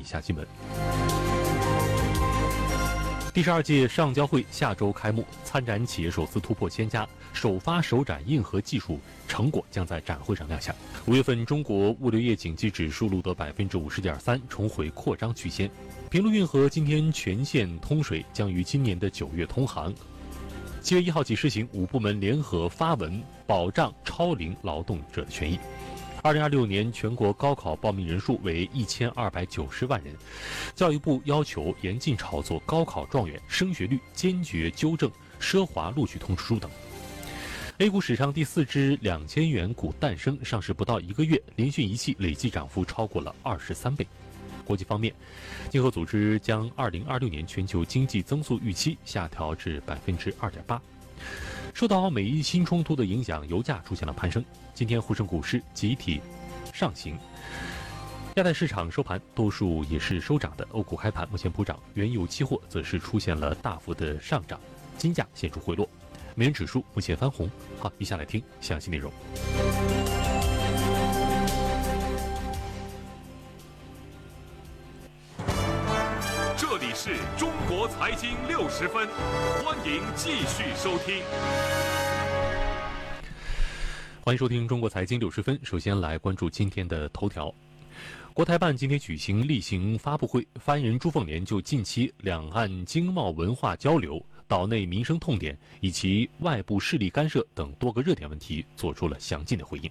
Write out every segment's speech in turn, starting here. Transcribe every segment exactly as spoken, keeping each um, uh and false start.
下新闻。第十二届上交会下周开幕，参展企业首次突破千家，首发首展硬核技术成果将在展会上亮相。五月份，中国物流业景气指数录得百分之五十点三，重回扩张曲线。平陆运河今天全线通水，将于今年的九月通航。七月一号起施行五部门联合发文保障超龄劳动者的权益。二零二六年全国高考报名人数为一千二百九十万人，教育部要求严禁炒作高考状元，升学率坚决纠正奢华录取通知书等。A 股史上第四只两千元股诞生，上市不到一个月，联讯仪器累计涨幅超过了二十三倍。国际方面，经合组织将二零二六年全球经济增速预期下调至百分之二点八。受到美伊新冲突的影响，油价出现了攀升。今天沪深股市集体上行，亚太市场收盘多数也是收涨的，欧股开盘目前普涨，原油期货则是出现了大幅的上涨，金价显著回落，美元指数目前翻红。好，以下来听详细内容。 这里是中国财经六十分，欢迎继续收听。 欢迎收听中国财经六十分。首先来关注今天的头条。国台办今天举行例行发布会，发言人朱凤莲就近期两岸经贸文化交流、岛内民生痛点以及外部势力干涉等多个热点问题做出了详尽的回应。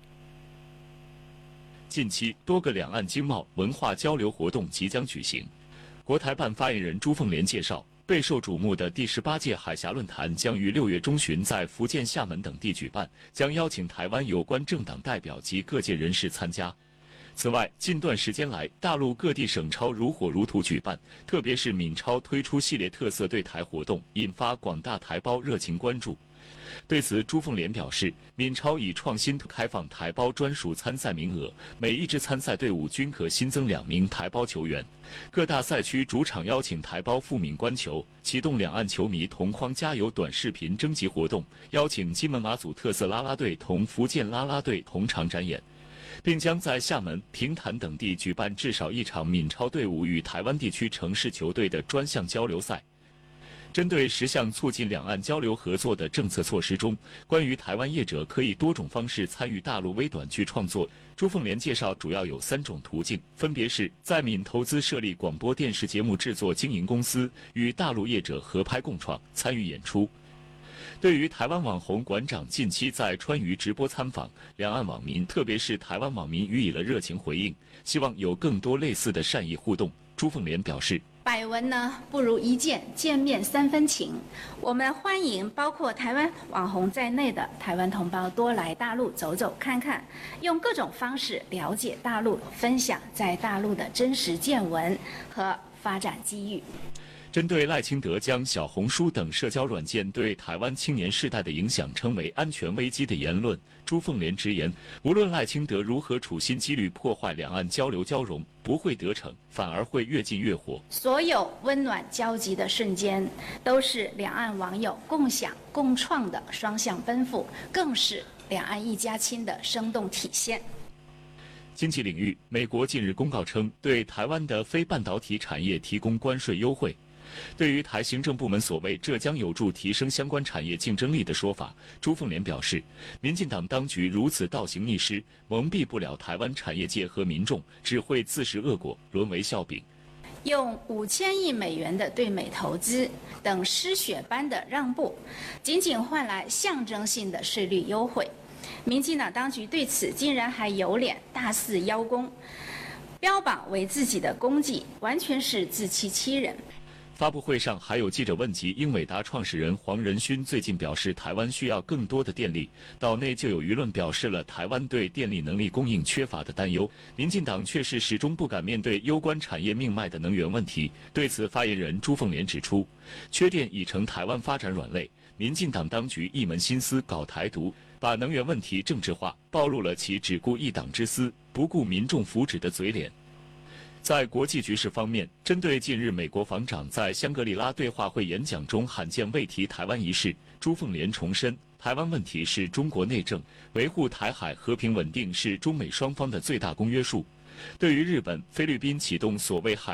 近期多个两岸经贸文化交流活动即将举行。国台办发言人朱凤莲介绍，备受瞩目的第十八届海峡论坛将于六月中旬在福建厦门等地举办，将邀请台湾有关政党代表及各界人士参加。此外，近段时间来，大陆各地省超如火如荼举办，特别是闽超推出系列特色对台活动，引发广大台胞热情关注。对此，朱凤莲表示，闽超以创新开放台胞专属参赛名额，每一支参赛队伍均可新增两名台胞球员。各大赛区主场邀请台胞赴闽观球，启动两岸球迷同框加油短视频征集活动，邀请金门马祖特色啦啦队同福建啦啦队同场展演，并将在厦门、平潭等地举办至少一场闽超队伍与台湾地区城市球队的专项交流赛。针对十项促进两岸交流合作的政策措施中，关于台湾业者可以多种方式参与大陆微短剧创作，朱凤莲介绍主要有三种途径，分别是在闽投资设立广播电视节目制作经营公司，与大陆业者合拍共创，参与演出。对于台湾网红馆长近期在川渝直播参访，两岸网民特别是台湾网民予以了热情回应，希望有更多类似的善意互动。朱凤莲表示， 百闻呢不如一见，见面三分情。我们欢迎包括台湾网红在内的台湾同胞多来大陆走走看看，用各种方式了解大陆，分享在大陆的真实见闻和发展机遇。 针对赖清德将小红书等社交软件对台湾青年世代的影响称为安全危机的言论，朱凤莲直言，无论赖清德如何处心积虑破坏两岸交流交融，不会得逞，反而会越进越火。 所有温暖交集的瞬间，都是两岸网友共享共创的双向奔赴，更是两岸一家亲的生动体现。 经济领域，美国近日公告称，对台湾的非半导体产业提供关税优惠。对于台行政部门所谓这将有助提升相关产业竞争力的说法，朱凤莲表示，民进党当局如此倒行逆施，蒙蔽不了台湾产业界和民众，只会自食恶果，沦为笑柄。 用五千亿美元的对美投资等失血般的让步，仅仅换来象征性的税率优惠，民进党当局对此竟然还有脸大肆邀功，标榜为自己的功绩，完全是自欺欺人。 发布会上还有记者问及，英伟达创始人黄仁勋最近表示台湾需要更多的电力，岛内就有舆论表示了台湾对电力能力供应缺乏的担忧，民进党却是始终不敢面对攸关产业命脉的能源问题。对此，发言人朱凤莲指出，缺电已成台湾发展软肋，民进党当局一门心思搞台独，把能源问题政治化，暴露了其只顾一党之私，不顾民众福祉的嘴脸。在国际局势方面，针对近日美国防长在香格里拉对话会演讲中罕见未提台湾一事，朱凤莲重申，台湾问题是中国内政，维护台海和平稳定是中美双方的最大公约数。对于日本、菲律宾启动所谓海